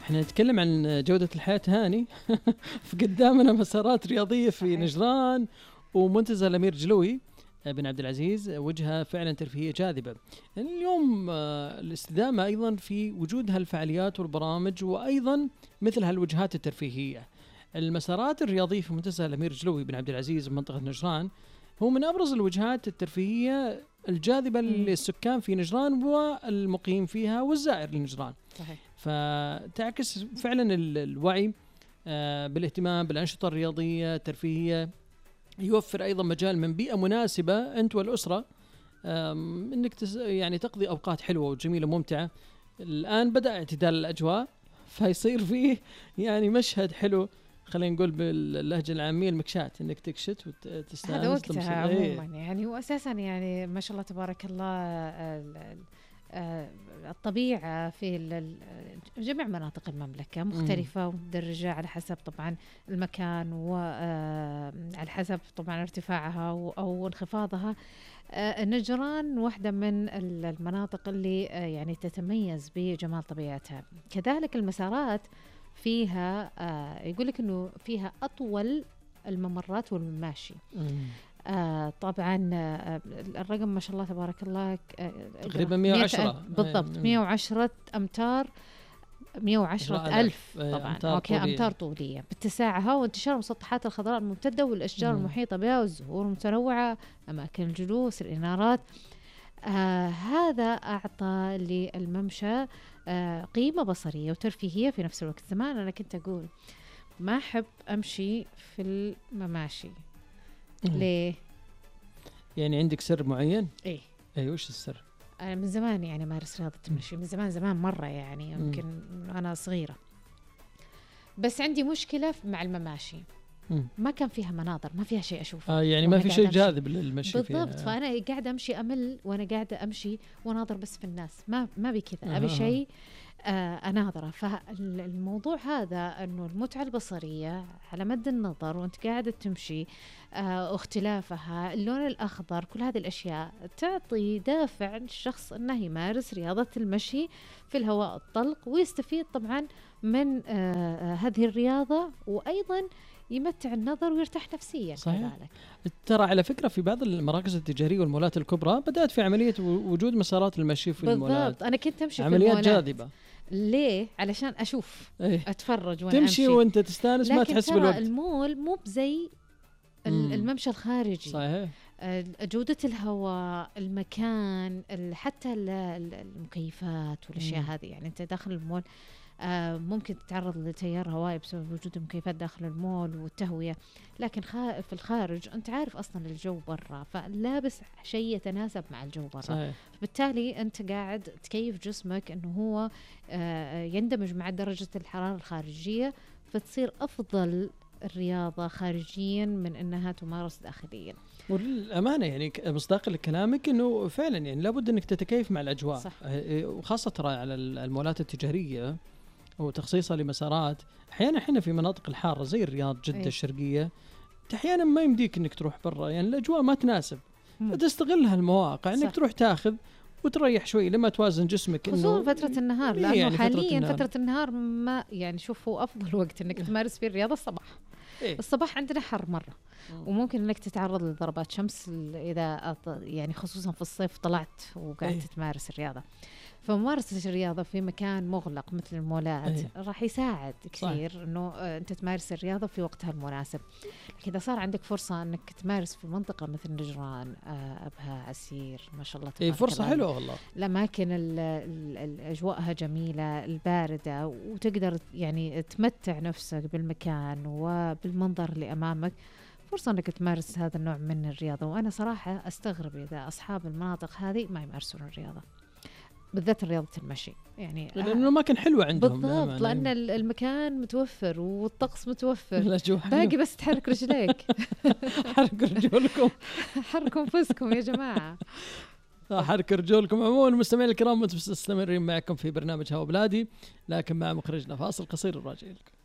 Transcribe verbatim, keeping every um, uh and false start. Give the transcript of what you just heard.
احنا نتكلم عن جودة الحياة هاني. فقدامنا مسارات رياضية في نجران ومنتزه الأمير جلوي بن عبد العزيز، وجهة فعلا ترفيهية جاذبة. اليوم الاستدامة أيضا في وجود هالفعاليات والبرامج، وأيضا مثل هالوجهات الترفيهية. المسارات الرياضية في منتزه الأمير جلوي بن عبد العزيز بمنطقة نجران هو من أبرز الوجهات الترفيهية الجاذبة للسكان في نجران والمقيم فيها والزائر لنجران. صحيح. فتعكس فعلا الوعي بالاهتمام بالأنشطة الرياضية الترفيهية. يوفر أيضا مجال من بيئة مناسبة أنت والأسرة إنك يعني تقضي أوقات حلوة وجميلة ممتعة. الآن بدأ اعتدال الأجواء، فيصير فيه يعني مشهد حلو، خلينا نقول باللهجة العامية المكشات، إنك تكشت وتستانس. هذا وقتها عموما يعني، وأساسا يعني ما شاء الله تبارك الله الطبيعة في جميع مناطق المملكة مختلفة ومدرجة على حسب طبعا المكان وعلى حسب طبعا ارتفاعها أو انخفاضها. نجران واحدة من المناطق اللي يعني تتميز بجمال طبيعتها. كذلك المسارات فيها يقول لك إنه فيها أطول الممرات والمماشي. آه طبعا آه الرقم ما شاء الله تبارك الله آه تقريبا مئة وعشرة بالضبط، مئة وعشرة أمتار، مئة وعشرة ألف طبعا أمتار أوكي طولية. أمتار طولية باتساعها وانتشار المسطحات الخضراء الممتدة والأشجار مم. المحيطة بها والزهور المتنوعة، أماكن الجلوس، الإنارات. آه هذا أعطى للممشى آه قيمة بصرية وترفيهية في نفس الوقت. زمان أنا كنت أقول ما أحب أمشي في المماشي. ليه؟ يعني عندك سر معين؟ ايه ايه وش السر؟ انا من زمان يعني مارس رياضة المشي، من زمان زمان مرة يعني يمكن انا صغيرة، بس عندي مشكلة مع المماشي. مم. ما كان فيها مناظر، ما فيها شيء اشوفه. اه يعني ما في شيء جاذب للمشي فيها. بالضبط. فانا قاعدة امشي امل وانا قاعدة امشي وناظر بس في الناس، ما ما بي كذا. ابي شيء آه أناظرة. فالموضوع هذا أنه المتعة البصرية على مد النظر وأنت قاعدة تمشي، آه اختلافها، اللون الأخضر، كل هذه الأشياء تعطي دافع للشخص أنه يمارس رياضة المشي في الهواء الطلق ويستفيد طبعا من آه هذه الرياضة، وأيضا يمتع النظر ويرتاح نفسيا. صحيح. ترى على فكرة في بعض المراكز التجارية والمولات الكبرى بدأت في عملية وجود مسارات المشي في بالضبط. المولات. بالضبط. أنا كنت أمشي عمليات في المولات جاذبة. ليه؟ علشان أشوف ايه؟ أتفرج وأنا تمشي أمشي وأنت تستانس، ما تحس بالوقت. لكن المول مو بزي الممشى الخارجي. صحيح. جودة الهواء، المكان، حتى المكيفات والأشياء هذه. يعني أنت داخل المول آه ممكن تتعرض لتيار هوائي بسبب وجود المكيفات داخل المول والتهوية، لكن خا في الخارج أنت عارف أصلا الجو برا، فلابس شيء يتناسب مع الجو برا. صحيح. بالتالي أنت قاعد تكيف جسمك أنه هو آه يندمج مع درجة الحرارة الخارجية، فتصير أفضل الرياضة خارجيا من أنها تمارس داخليا. والأمانة يعني مصداقا لكلامك أنه فعلا يعني لابد أنك تتكيف مع الأجواء. صح. وخاصة ترى على المولات التجارية وتخصيصها لمسارات. أحيانا إحنا في مناطق الحارة زي الرياض، جدة، أي. الشرقية، أحيانا ما يمديك أنك تروح برا، يعني الأجواء ما تناسب، فتستغلها المواقع أنك تروح تاخذ وتريح شوي لما توازن جسمك. خصوصا فترة النهار، لأنه يعني حاليا فترة, فترة النهار ما يعني شوفوا أفضل وقت أنك تمارس فيه الرياضة الصباح. إيه؟ الصباح عندنا حر مرة، مم. وممكن انك تتعرض لضربات شمس اذا يعني خصوصا في الصيف طلعت وقاعد إيه؟ تمارس الرياضة. فممارسة الرياضة في مكان مغلق مثل المولات إيه؟ راح يساعد كثير انه انت تمارس الرياضة في وقتها المناسب. لكن اذا صار عندك فرصة انك تمارس في منطقة مثل نجران، ابها، عسير، ما شاء الله إيه فرصة حلوة والله. الاماكن الاجواءها جميلة الباردة، وتقدر يعني تمتع نفسك بالمكان وبالمنظر اللي امامك، فرصة انك تمارس هذا النوع من الرياضة. وانا صراحة استغرب اذا اصحاب المناطق هذه ما يمارسون الرياضة، بالذات رياضة المشي، يعني لأنه ما كان حلوة عندهم. بالضبط، لأن المكان متوفر والطقس متوفر، باقي بس تحرك رجليك. حركوا رجولكم، حركوا أنفسكم يا جماعة، حركوا رجولكم. عموما المستمعين الكرام مستمرين معكم في برنامج هوا بلادي، لكن مع مخرجنا فاصل قصير وراجع لكم.